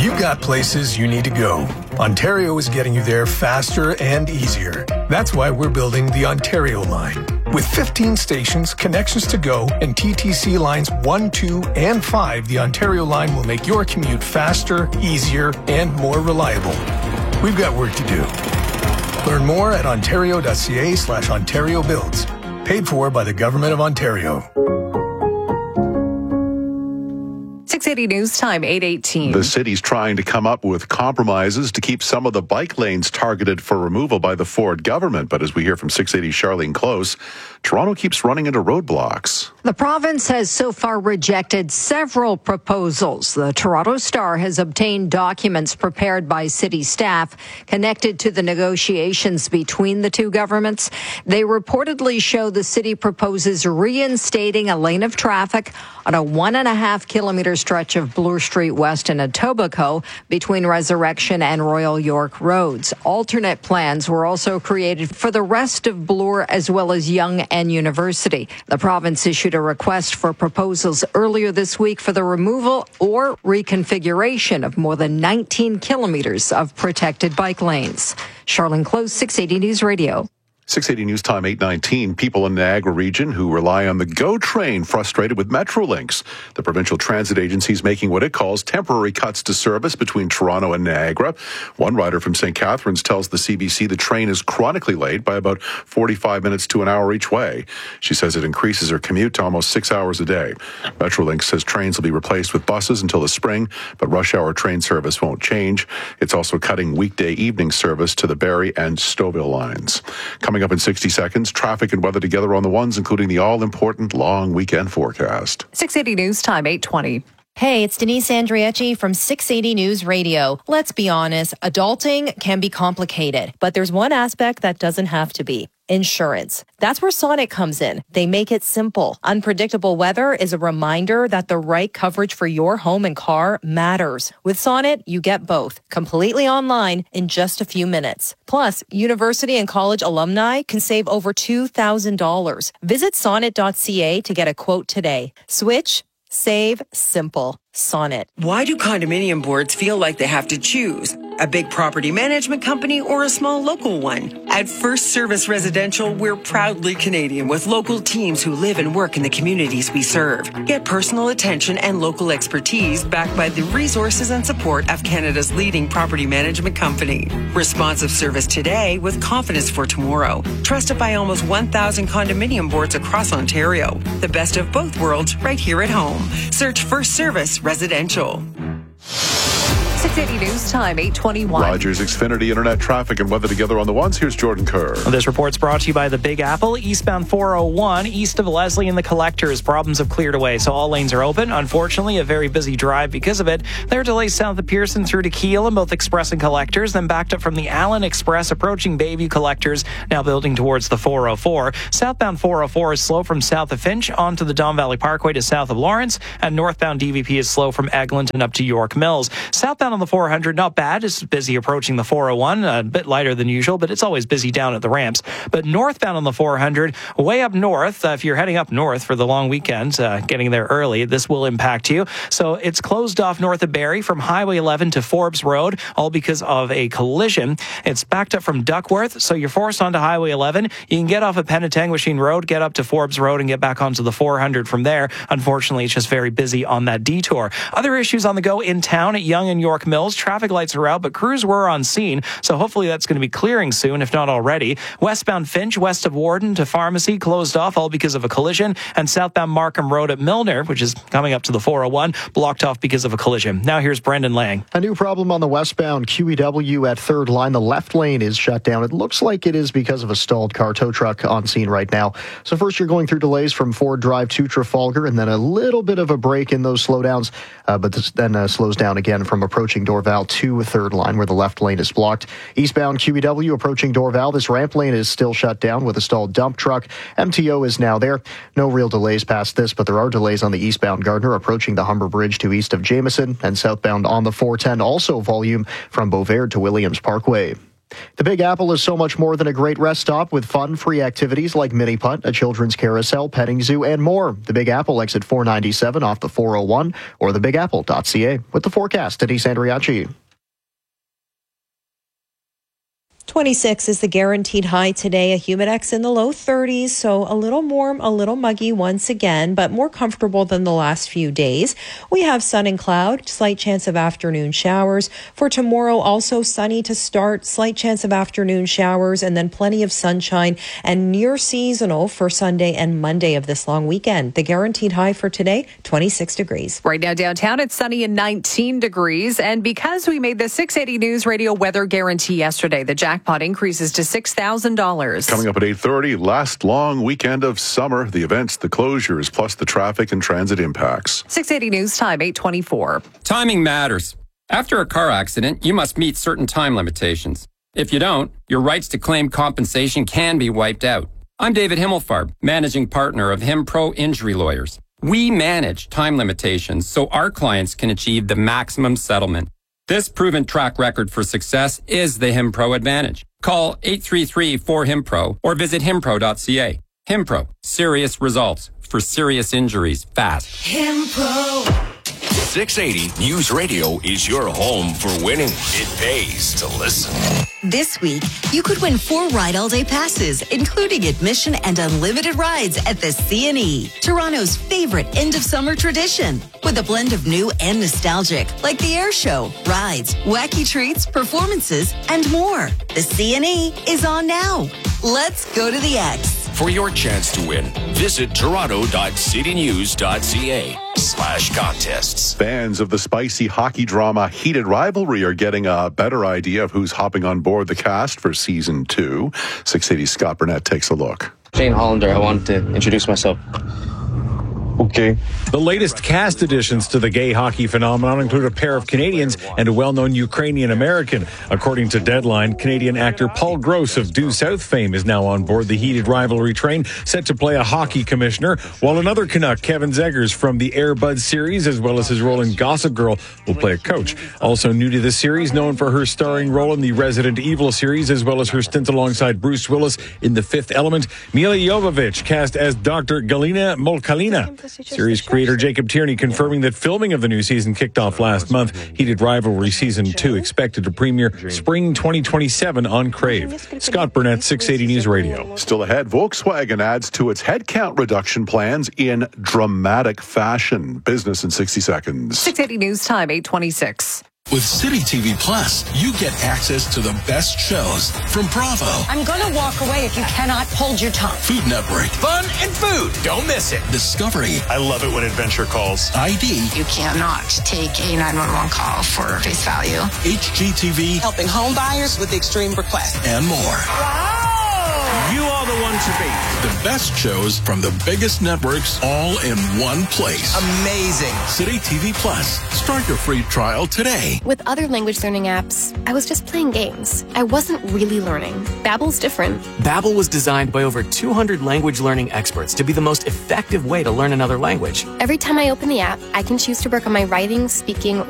You've got places you need to go. Ontario is getting you there faster and easier. That's why we're building the Ontario Line. With 15 stations, connections to go, and TTC lines 1, 2, and 5, the Ontario Line will make your commute faster, easier, and more reliable. We've got work to do. Learn more at ontario.ca/Ontario Builds. Paid for by the Government of Ontario. 680 News Time, 8:18. The city's trying to come up with compromises to keep some of the bike lanes targeted for removal by the Ford government. But as we hear from 680 Charlene Close, Toronto keeps running into roadblocks. The province has so far rejected several proposals. The Toronto Star has obtained documents prepared by city staff connected to the negotiations between the two governments. They reportedly show the city proposes reinstating a lane of traffic on a 1.5 kilometer stretch of Bloor Street West in Etobicoke between Resurrection and Royal York Roads. Alternate plans were also created for the rest of Bloor as well as Yonge and University. The province issued a request for proposals earlier this week for the removal or reconfiguration of more than 19 kilometers of protected bike lanes. Charlene Close, 680 News Radio. 680 News Time, 8:19. People in Niagara region who rely on the GO train frustrated with Metrolinx. The provincial transit agency is making what it calls temporary cuts to service between Toronto and Niagara. One rider from St. Catharines tells the CBC the train is chronically late by about 45 minutes to an hour each way. She says it increases her commute to almost 6 hours a day. Metrolinx says trains will be replaced with buses until the spring, but rush hour train service won't change. It's also cutting weekday evening service to the Barrie and Stouffville lines. Coming up in 60 seconds, traffic and weather together on the ones, including the all-important long weekend forecast. 680 News Time, 8:20. Hey, it's Denise Andrietti from 680 News Radio. Let's be honest, adulting can be complicated, but there's one aspect that doesn't have to be. Insurance. That's where Sonnet comes in. They make it simple. Unpredictable weather is a reminder that the right coverage for your home and car matters. With Sonnet, you get both, completely online in just a few minutes. Plus, university and college alumni can save over $2,000. Visit sonnet.ca to get a quote today. Switch, save, simple. Sonnet. Why do condominium boards feel like they have to choose? A big property management company or a small local one? At First Service Residential, we're proudly Canadian with local teams who live and work in the communities we serve. Get personal attention and local expertise backed by the resources and support of Canada's leading property management company. Responsive service today with confidence for tomorrow. Trusted by almost 1,000 condominium boards across Ontario. The best of both worlds right here at home. Search First Service Residential. 680 News Time, 8:21. Rogers Xfinity Internet traffic and weather together on the ones. Here's Jordan Kerr. This report's brought to you by the Big Apple. Eastbound 401, east of Leslie and the Collectors. Problems have cleared away, so all lanes are open. Unfortunately, a very busy drive because of it. There are delays south of Pearson through to Keele in both Express and Collectors, then backed up from the Allen Express approaching Bayview Collectors, now building towards the 404. Southbound 404 is slow from south of Finch onto the Don Valley Parkway to south of Lawrence, and northbound DVP is slow from Eglinton up to York Mills. Southbound on the 400, not bad. It's busy approaching the 401, a bit lighter than usual, but it's always busy down at the ramps. But northbound on the 400, way up north, if you're heading up north for the long weekend, getting there early, this will impact you. So it's closed off north of Barrie from Highway 11 to Forbes Road, all because of a collision. It's backed up from Duckworth, so you're forced onto Highway 11. You can get off of Penetanguishene Road, get up to Forbes Road, and get back onto the 400 from there. Unfortunately, it's just very busy on that detour. Other issues on the go in town at Yonge and York Mills. Traffic lights are out, but crews were on scene, so hopefully that's going to be clearing soon, if not already. Westbound Finch, west of Warden to Pharmacy, closed off, all because of a collision. And southbound Markham Road at Milner, which is coming up to the 401, blocked off because of a collision. Now here's Brendan Lang. A new problem on the westbound QEW at 3rd line. The left lane is shut down. It looks like it is because of a stalled car. Tow truck on scene right now. So first you're going through delays from Ford Drive to Trafalgar, and then a little bit of a break in those slowdowns, but this then slows down again from approaching Dorval to 3rd line where the left lane is blocked. Eastbound QEW approaching Dorval. This ramp lane is still shut down with a stalled dump truck. MTO is now there. No real delays past this, but there are delays on the eastbound Gardner approaching the Humber Bridge to east of Jameson, and southbound on the 410 also volume from Beauvais to Williams Parkway. The Big Apple is so much more than a great rest stop with fun, free activities like mini putt, a children's carousel, petting zoo, and more. The Big Apple exit 497 off the 401 or thebigapple.ca. With the forecast, Denise Andriachi. 26 is the guaranteed high today. A humidex in the low 30s, so a little warm, a little muggy once again, but more comfortable than the last few days. We have sun and cloud, slight chance of afternoon showers. For tomorrow, also sunny to start, slight chance of afternoon showers, and then plenty of sunshine and near seasonal for Sunday and Monday of this long weekend. The guaranteed high for today, 26 degrees. Right now downtown, it's sunny and 19 degrees. And because we made the 680 News Radio weather guarantee yesterday, the jackpot increases to $6,000. Coming up at 8:30, last long weekend of summer. The events, the closures, plus the traffic and transit impacts. 680 News Time, 8:24. Timing matters. After a car accident, you must meet certain time limitations. If you don't, your rights to claim compensation can be wiped out. I'm David Himmelfarb, managing partner of HimPro Injury Lawyers. We manage time limitations so our clients can achieve the maximum settlement. This proven track record for success is the HimPro advantage. Call 833-4HimPro or visit himpro.ca. HimPro, serious results for serious injuries fast. HimPro. 680 News Radio is your home for winning. It pays to listen. This week, you could win 4 Ride All Day passes, including admission and unlimited rides at the C&E, Toronto's favorite end-of-summer tradition. With a blend of new and nostalgic, like the air show, rides, wacky treats, performances, and more. The C&E is on now. Let's go to the X. For your chance to win, visit toronto.citynews.ca/contests. Fans of the spicy hockey drama Heated Rivalry are getting a better idea of who's hopping on board the cast for Season 2. 680's Scott Burnett takes a look. Shane Hollander, I wanted to introduce myself. Okay. The latest cast additions to the gay hockey phenomenon include a pair of Canadians and a well-known Ukrainian American. According to Deadline, Canadian actor Paul Gross of Due South fame is now on board the Heated Rivalry train, set to play a hockey commissioner, while another Canuck, Kevin Zegers from the Air Bud series, as well as his role in Gossip Girl, will play a coach. Also new to the series, known for her starring role in the Resident Evil series, as well as her stint alongside Bruce Willis in The Fifth Element, Mila Jovovich, cast as Dr. Galina Molkalina. Series creator Jacob Tierney confirming that filming of the new season kicked off last month. Heated Rivalry Season 2 expected to premiere spring 2027 on Crave. Scott Burnett, 680 News Radio. Still ahead, Volkswagen adds to its headcount reduction plans in dramatic fashion. Business in 60 seconds. 680 News Time, 8:26. With City TV Plus, you get access to the best shows from Bravo. I'm going to walk away if you cannot hold your tongue. Food Network. Fun and food. Don't miss it. Discovery. I love it when adventure calls. ID. You cannot take a 911 call for face value. HGTV. Helping home buyers with extreme requests. And more. Wow! You are the one to beat. The best shows from the biggest networks all in one place. Amazing. City TV Plus. Start your free trial today. With other language learning apps, I was just playing games. I wasn't really learning. Babbel's different. Babbel was designed by over 200 language learning experts to be the most effective way to learn another language. Every time I open the app, I can choose to work on my writing, speaking,